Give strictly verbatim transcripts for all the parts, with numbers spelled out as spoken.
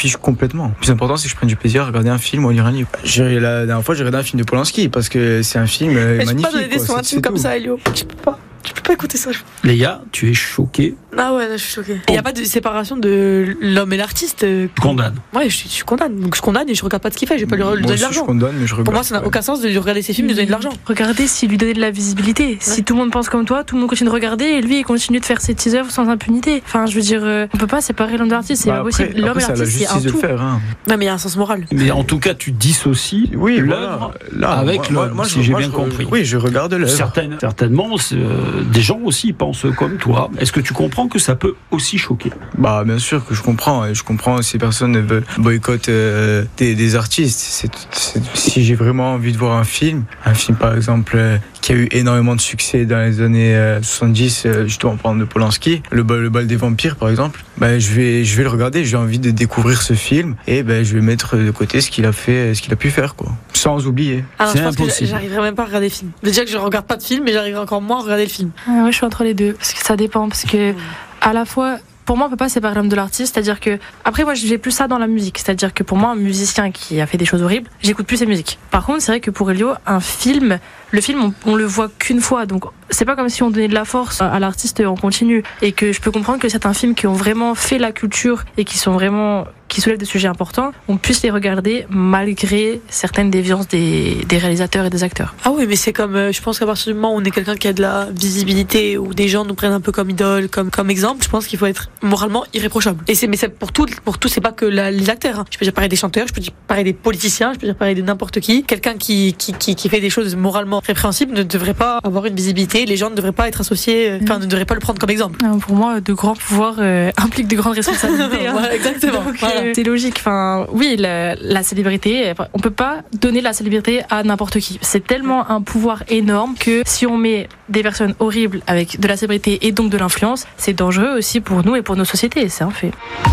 fiche complètement. Le plus important, c'est que je prenne du plaisir à regarder un film ou à lire un livre. J'ai, la dernière fois, j'ai regardé un film de Polanski parce que c'est un film euh, mais magnifique. Je peux pas donner des soins intimes comme ça, Elio. Je peux pas. Je peux pas écouter ça. Léa, tu es choquée? Ah ouais, là, je suis choquée. Il n'y a pas de séparation de l'homme et l'artiste. Tu condamnes? Ouais, je, je condamne. Donc je condamne et je regarde pas ce qu'il fait. Je vais pas lui, lui donner de l'argent. Je condamne, mais je regarde. Pour moi, ça n'a aucun sens de lui regarder ses films et de lui donner de l'argent. Regardez s'il lui donnait de la visibilité. Ouais. Si tout le monde pense comme toi, tout le monde continue de regarder et lui, il continue de faire ses petites œuvres sans impunité. Enfin, je veux dire, euh, on peut pas séparer l'homme de l'artiste. C'est bah pas après, possible. L'homme après, et l'artiste, c'est un de tout. Faire, hein. Non, mais il y a un sens moral. Mais en tout cas, tu dissocies oui, l'œuvre voilà. Là, avec moi, l'œuvre, moi, si moi, j'ai moi, bien je, compris. Oui, je regarde l'œuvre. Certaines, certainement, euh, des gens aussi pensent comme toi. Est-ce que tu comprends que ça peut aussi choquer? Bah, bien sûr que je comprends. Je comprends si personne boycotte euh, des, des artistes. C'est, c'est, si j'ai vraiment envie de voir un film, un film par exemple euh, qui a eu énormément de succès dans les années euh, soixante-dix, euh, justement en parlant de Polanski, le bal, le bal des vampires par exemple, bah, je vais, je vais le regarder. J'ai envie de découvrir ce film et bah, je vais mettre de côté ce qu'il a fait, ce qu'il a pu faire, quoi, sans oublier. Alors, c'est je pense impossible. Que j'arriverai même pas à regarder le film. Déjà que je regarde pas de film, mais j'arriverai encore moins à regarder le film. Ah, ouais, je suis entre les deux parce que ça dépend parce que à la fois. Pour moi, on peut pas séparer l'homme de l'artiste, c'est-à-dire que après moi j'ai plus ça dans la musique, c'est-à-dire que pour moi un musicien qui a fait des choses horribles, j'écoute plus ses musiques. Par contre, c'est vrai que pour Elio, un film, le film on, on le voit qu'une fois, donc c'est pas comme si on donnait de la force à l'artiste en continu. Et que je peux comprendre que certains films qui ont vraiment fait la culture et qui sont vraiment qui soulèvent des sujets importants, on puisse les regarder malgré certaines déviances des, des réalisateurs et des acteurs. Ah oui, mais c'est comme, euh, je pense qu'à partir du moment où on est quelqu'un qui a de la visibilité, où des gens nous prennent un peu comme idole, comme, comme exemple, je pense qu'il faut être moralement irréprochable. Et c'est, mais c'est pour tout, pour tout, c'est pas que la, les acteurs, hein. Je peux dire pareil des chanteurs, je peux dire pareil des politiciens, je peux dire pareil de n'importe qui. Quelqu'un qui, qui, qui, qui fait des choses moralement répréhensibles ne devrait pas avoir une visibilité, les gens ne devraient pas être associés, enfin, mmh. ne devraient pas le prendre comme exemple. Non, pour moi, de grands pouvoirs euh, impliquent de grandes responsabilités. Hein. Voilà, exactement. Donc, voilà. C'est logique. Enfin, oui, la, la célébrité, on peut pas donner la célébrité à n'importe qui. C'est tellement un pouvoir énorme que si on met des personnes horribles avec de la célébrité et donc de l'influence, c'est dangereux aussi pour nous et pour nos sociétés. C'est un fait.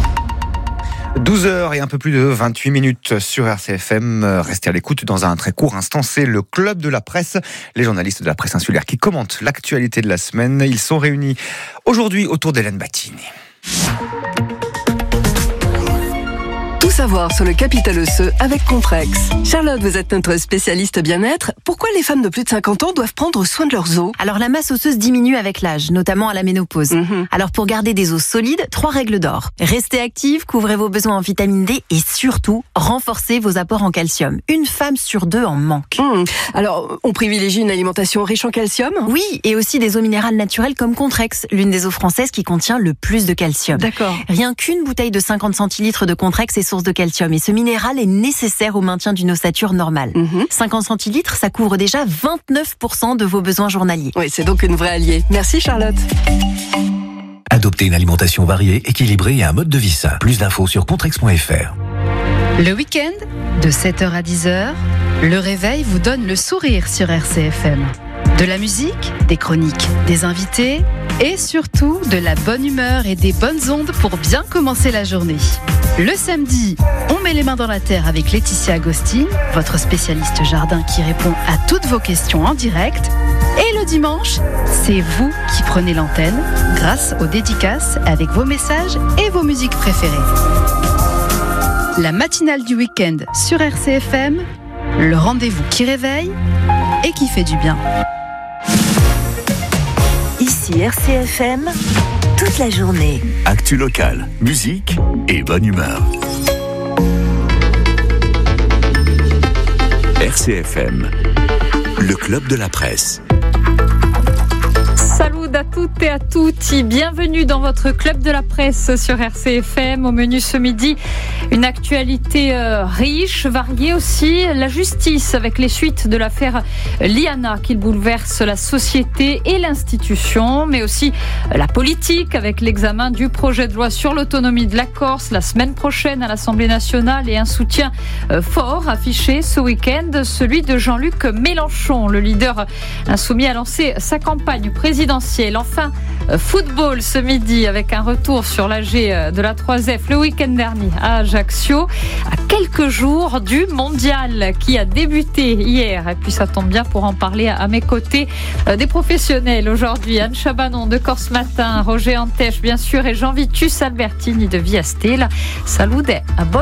douze heures et un peu plus de vingt-huit minutes sur R C F M. Restez à l'écoute dans un très court instant. C'est le Club de la Presse, les journalistes de la presse insulaire qui commentent l'actualité de la semaine. Ils sont réunis aujourd'hui autour d'Hélène Battini. Tout savoir sur le capital osseux avec Comprex. Charlotte, vous êtes notre spécialiste bien-être. Pourquoi les femmes de plus de cinquante ans doivent prendre soin de leurs os? Alors la masse osseuse diminue avec l'âge, notamment à la ménopause. Mmh. Alors pour garder des os solides, trois règles d'or. Restez active, couvrez vos besoins en vitamine D et surtout, renforcez vos apports en calcium. Une femme sur deux en manque. Mmh. Alors, on privilégie une alimentation riche en calcium? Oui, et aussi des eaux minérales naturelles comme Contrex, l'une des eaux françaises qui contient le plus de calcium. D'accord. Rien qu'une bouteille de cinquante centilitres de Contrex est source de calcium et ce minéral est nécessaire au maintien d'une ossature normale. Mmh. cinquante centilitres, ça couvre déjà vingt-neuf pour cent de vos besoins journaliers. Oui, c'est donc une vraie alliée. Merci Charlotte. Adoptez une alimentation variée, équilibrée et un mode de vie sain. Plus d'infos sur contrex point f r. Le week-end, de sept heures à dix heures, le réveil vous donne le sourire sur R C F M. De la musique, des chroniques, des invités et surtout de la bonne humeur et des bonnes ondes pour bien commencer la journée. Le samedi, on met les mains dans la terre avec Laetitia Agostine, votre spécialiste jardin qui répond à toutes vos questions en direct. Et le dimanche, c'est vous qui prenez l'antenne grâce aux dédicaces avec vos messages et vos musiques préférées. La matinale du week-end sur R C F M, le rendez-vous qui réveille et qui fait du bien. Ici R C F M, toute la journée. Actu locale, musique et bonne humeur. R C F M, le Club de la Presse. Salut à toutes et à tutti, bienvenue dans votre Club de la Presse sur R C F M. Au menu ce midi, une actualité euh, riche, variée aussi, la justice avec les suites de l'affaire Liana qui bouleverse la société et l'institution, mais aussi euh, la politique avec l'examen du projet de loi sur l'autonomie de la Corse la semaine prochaine à l'Assemblée nationale et un soutien euh, fort affiché ce week-end, celui de Jean-Luc Mélenchon. Le leader insoumis a lancé sa campagne présidentielle. Enfin, football ce midi avec un retour sur l'A G de la trois F le week-end dernier à Ajaccio, à quelques jours du mondial qui a débuté hier. Et puis ça tombe bien pour en parler à mes côtés des professionnels aujourd'hui. Anne Chabanon de Corse Matin, Roger Antèche bien sûr et Jean Vitus Albertini de Via Stella. Salut,